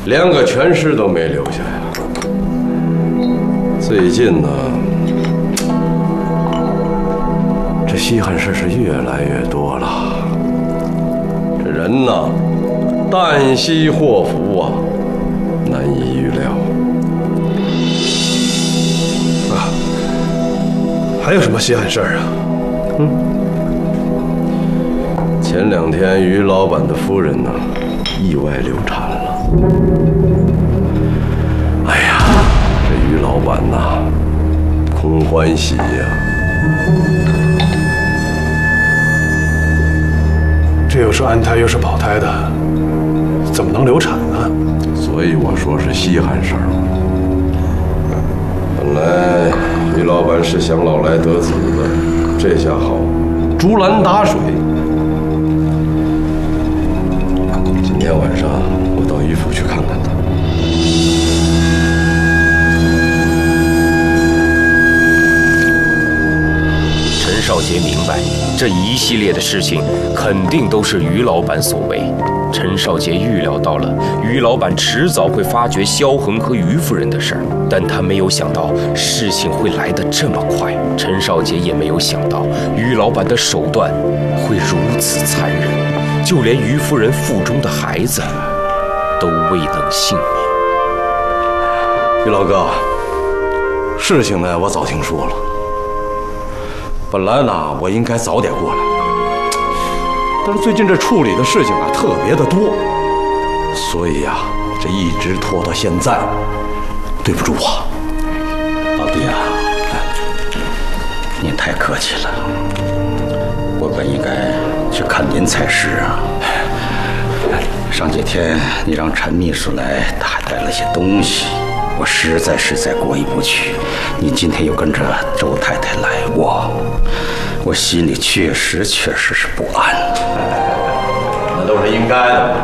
连个全尸都没留下呀。最近呢，这稀罕事是越来越多了。这人呐，旦夕祸福啊，难以预料。 啊，还有什么稀罕事儿啊？ 前2天于老板的夫人呢，意外流产了。哎呀，这于老板呐，空欢喜呀。 这又是安胎又是保胎的，怎么能流产呢？ 所以我说是稀罕事儿。本来于老板是想老来得子的，这下好，竹篮打水。今天晚上我到于府去看看他。 陈少杰明白，这一系列的事情肯定都是于老板所为。陈少杰预料到了于老板迟早会发觉萧恒和于夫人的事儿，但他没有想到事情会来得这么快。陈少杰也没有想到于老板的手段会如此残忍，就连于夫人腹中的孩子都未能幸免。 于老哥，事情呢我早听说了。本来呢我应该早点过来，但是最近这处理的事情啊特别的多，所以呀这一直拖到现在。对不住啊， 老弟啊，您太客气了，我本应该去看您才是啊。上几天你让陈秘书来，他还带了些东西，我实在过意不去。你今天又跟着周太太来，我心里确实是不安。 那都是应该的。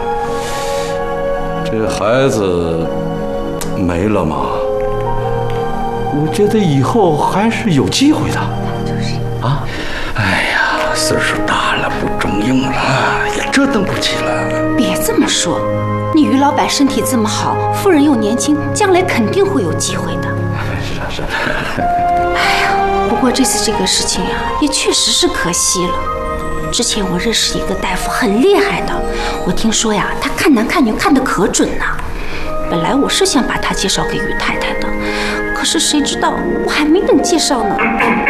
这孩子没了吗？我觉得以后还是有机会的。啊， 哎呀，岁数大了，不中用了，也折腾不起了。 别这么说，你于老板身体这么好，夫人又年轻，将来肯定会有机会的。 是啊。 哎呀，不过这次这个事情呀，也确实是可惜了。之前我认识一个大夫，很厉害的，我听说呀，他看男看女看得可准呢。本来我是想把他介绍给于太太的，可是谁知道我还没等介绍呢。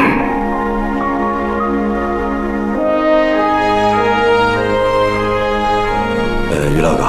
于老哥，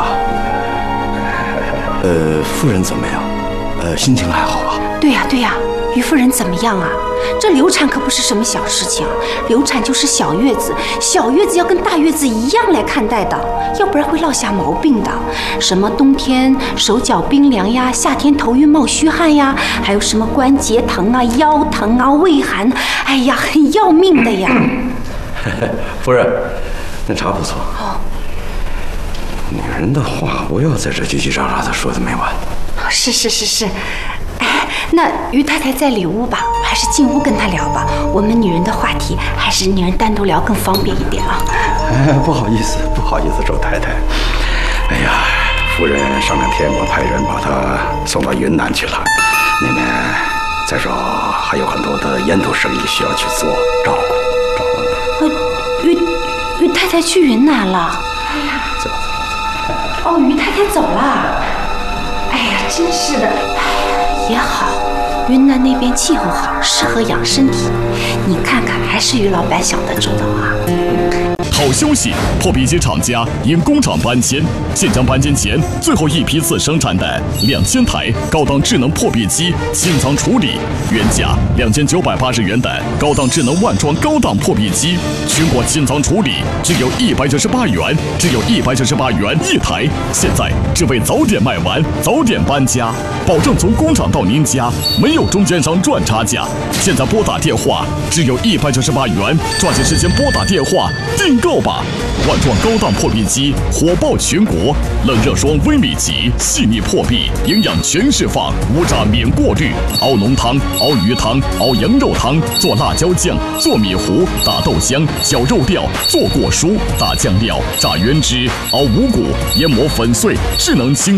夫人怎么样？心情还好吧？ 对呀，于夫人怎么样啊？这流产可不是什么小事情，流产就是小月子，小月子要跟大月子一样来看待的，要不然会落下毛病的。什么冬天手脚冰凉呀，夏天头晕冒虚汗呀，还有什么关节疼啊、腰疼啊、胃寒，哎呀，很要命的呀。 夫人，那茶不错。哦。女人的话不要在这叽叽喳喳的说的没完。 是。哎，那于太太在里屋吧，还是进屋跟她聊吧。我们女人的话题还是女人单独聊更方便一点啊。 不好意思，周太太。哎呀，夫人上2天我派人把她送到云南去了。那边再说还有很多的烟土生意需要去做，照顾。 于太太去云南了。哎呀， 走。 哦，于太太走了。哎呀，真是的。也好，云南那边气候好，适合养身体。你看看，还是于老板想得周到啊。 好消息！破壁机厂家因工厂搬迁，现将搬迁前最后一批次生产的2000台高档智能破壁机清仓处理，原价2980元的高档智能万装高档破壁机，全国清仓处理只有198元，只有198元一台。现在只为早点卖完，早点搬家，保证从工厂到您家没有中间商赚差价。现在拨打电话只有198元，抓紧时间拨打电话订购吧！万装高档破壁机火爆全国，冷热霜微米级，细腻破壁，营养全释放，无渣免过滤，熬浓汤、熬鱼汤、熬羊肉汤，做辣椒酱、做米糊、打豆浆、绞肉吊、做果蔬、打酱料、炸原汁、熬五谷、研磨粉碎，智能清。